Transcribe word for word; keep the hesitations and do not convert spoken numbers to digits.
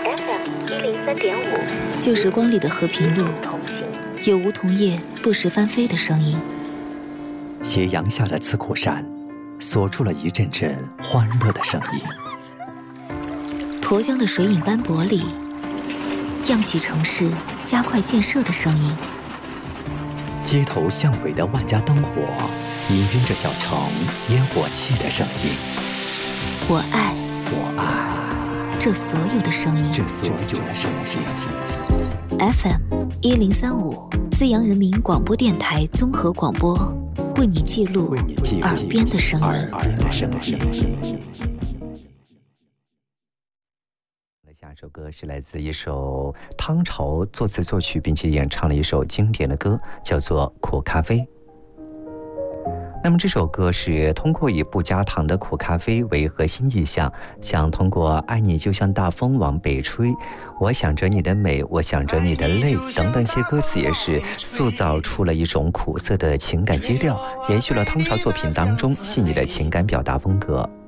F M 一零三点五， 旧时光里的和平路，有梧桐叶不时翻飞的声音。 斜阳下的刺口山，锁住了一阵阵欢乐的声音。 沱江的水影斑驳里，漾起城市加快建设的声音。 街头巷尾的万家灯火，氤氲着小城烟火气的声音。 我爱， 我爱这所有的声音， 这所有的声音。 F M 一零三五，资阳人民广播电台综合广播，为你记录耳边的声音。 耳边的声音。下首歌是来自一首汤潮作词作曲并且演唱了一首经典的歌，叫做《苦咖啡》。那么这首歌是通过以不加糖的苦咖啡为核心意象，想通过爱你就像大风往北吹，我想着你的美，我想着你的泪等等一些歌词，也是塑造出了一种苦涩的情感基调，延续了汤潮作品当中细腻的情感表达风格。